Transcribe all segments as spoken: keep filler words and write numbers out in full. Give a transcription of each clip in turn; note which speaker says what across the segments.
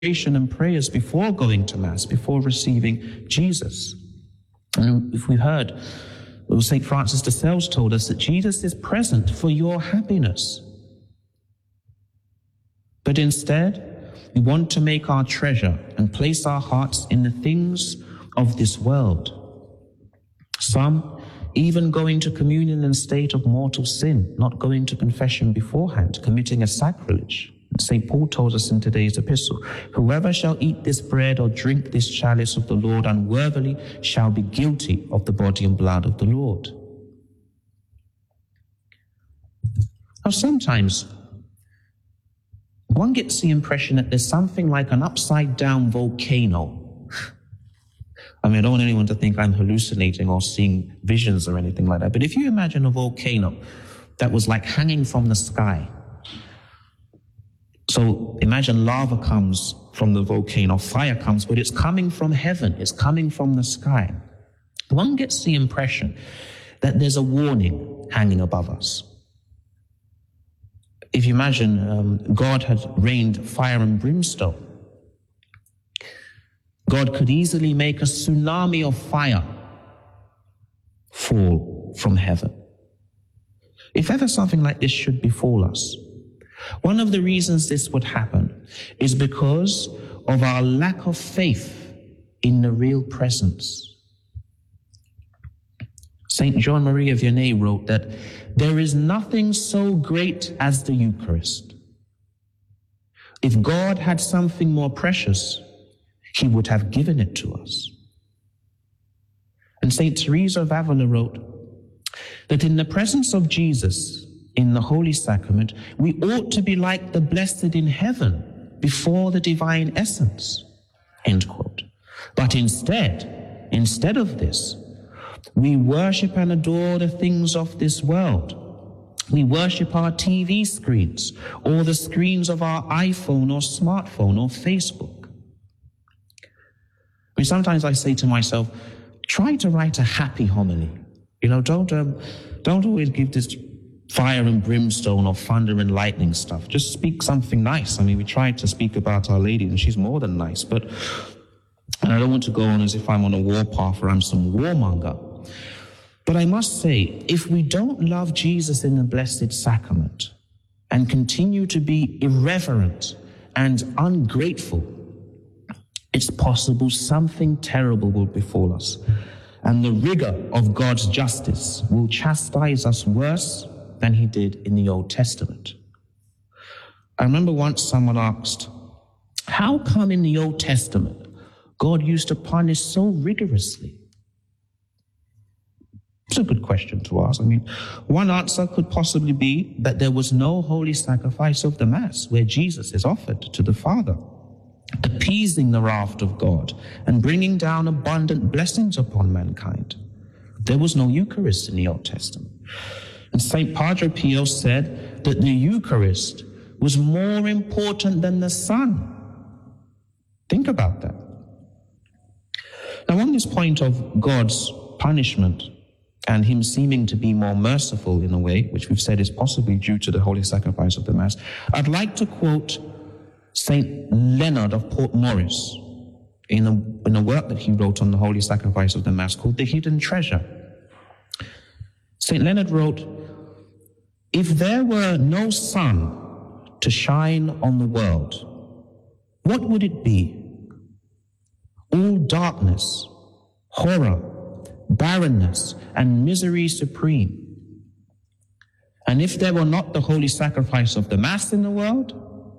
Speaker 1: and prayers before going to Mass, before receiving Jesus. And if we heard, well, Saint Francis de Sales told us that Jesus is present for your happiness. But instead, we want to make our treasure and place our hearts in the things of this world. Some even going to communion in a state of mortal sin, not going to confession beforehand, committing a sacrilege. Saint Paul tells us in today's epistle, whoever shall eat this bread or drink this chalice of the Lord unworthily shall be guilty of the body and blood of the Lord. Now, sometimes one gets the impression that there's something like an upside-down volcano. I mean, I don't want anyone to think I'm hallucinating or seeing visions or anything like that, but if you imagine a volcano that was like hanging from the sky, so imagine lava comes from the volcano, fire comes, but it's coming from heaven, it's coming from the sky. One gets the impression that there's a warning hanging above us. If you imagine um, God had rained fire and brimstone, God could easily make a tsunami of fire fall from heaven. If ever something like this should befall us, one of the reasons this would happen is because of our lack of faith in the real presence. Saint John Maria Vianney wrote that there is nothing so great as the Eucharist. If God had something more precious, he would have given it to us. And Saint Teresa of Avila wrote that in the presence of Jesus, in the Holy Sacrament, we ought to be like the blessed in heaven before the divine essence, end quote. But instead, instead of this, we worship and adore the things of this world. We worship our T V screens or the screens of our iPhone or smartphone or Facebook. I mean, sometimes I say to myself, try to write a happy homily. You know, don't um, don't always give this fire and brimstone or thunder and lightning stuff. Just speak something nice. I mean, we tried to speak about Our Lady, and she's more than nice. But, and I don't want to go on as if I'm on a warpath or I'm some warmonger. But I must say, if we don't love Jesus in the Blessed Sacrament and continue to be irreverent and ungrateful, it's possible something terrible will befall us. And the rigor of God's justice will chastise us worse than he did in the Old Testament. I remember once someone asked, how come in the Old Testament God used to punish so rigorously? It's a good question to ask. I mean, one answer could possibly be that there was no holy sacrifice of the Mass where Jesus is offered to the Father, appeasing the wrath of God and bringing down abundant blessings upon mankind. There was no Eucharist in the Old Testament. And Saint Padre Pio said that the Eucharist was more important than the sun. Think about that. Now, on this point of God's punishment and him seeming to be more merciful in a way, which we've said is possibly due to the holy sacrifice of the Mass, I'd like to quote Saint Leonard of Portmorris in a, in a work that he wrote on the holy sacrifice of the Mass called The Hidden Treasure. Saint Leonard wrote, if there were no sun to shine on the world, what would it be? All darkness, horror, barrenness, and misery supreme. And if there were not the holy sacrifice of the Mass in the world,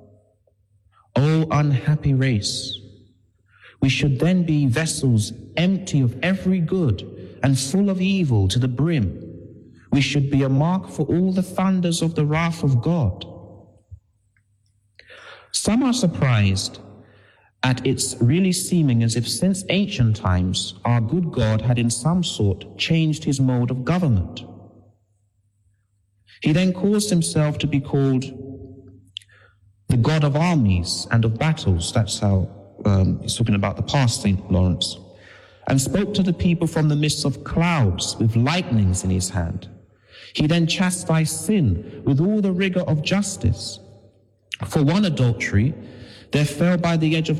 Speaker 1: O unhappy race, we should then be vessels empty of every good and full of evil to the brim. We should be a mark for all the thunders of the wrath of God. Some are surprised at its really seeming as if since ancient times our good God had in some sort changed his mode of government. He then caused himself to be called the God of armies and of battles. That's how um, he's talking about the past, Saint Lawrence. And spoke to the people from the midst of clouds with lightnings in his hand. He then chastised sin with all the rigor of justice. For one adultery, There fell by the edge of